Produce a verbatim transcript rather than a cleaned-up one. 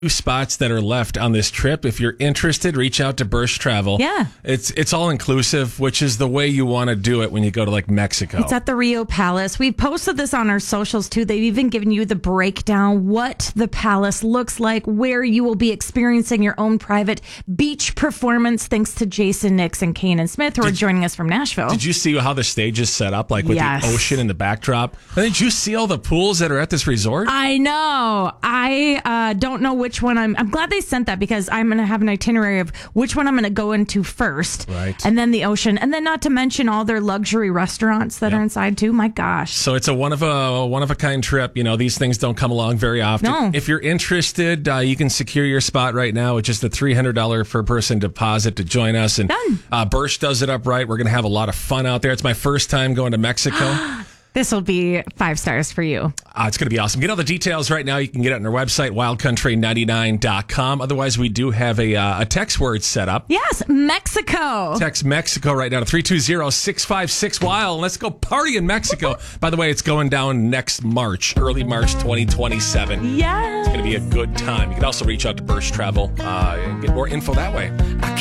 Two spots that are left on this trip. If you're interested, reach out to Bursch Travel. Yeah. It's it's all inclusive, which is the way you want to do it when you go to like Mexico. It's at the Rio Palace. We posted this on our socials too. They've even given you the breakdown, what the palace looks like, where you will be experiencing your own private beach performance, thanks to Jason Nix and Kanan Smith, who are joining us from Nashville. Did you see how the stage is set up, like with Yes. the ocean in the backdrop? And did you see all the pools that are at this resort? I know. I uh, don't know which one I'm. I'm glad they sent that because I'm going to have an itinerary of which one I'm going to go into first, Right. and then the ocean, and then not to mention all their luxury restaurants that Yep. are inside too. My gosh. So it's a one of a one of a kind trip. You know, these things don't come along very often. No. If you're interested, uh, you can secure your spot right now with just a three hundred dollars per person deposit to join us. And Done. Uh, Bursch does it up right. We're going to have a lot of fun out there. It's my first time going to Mexico. This will be five stars for you. Uh, it's going to be awesome. Get all the details right now. You can get it on our website, wild country ninety-nine dot com. Otherwise, we do have a, uh, a text word set up. Yes, Mexico. Text Mexico right now to three two zero, six five six, wild. Let's go party in Mexico. By the way, it's going down next March, early March twenty twenty-seven. Yes. It's going to be a good time. You can also reach out to Bursch Travel uh, and get more info that way.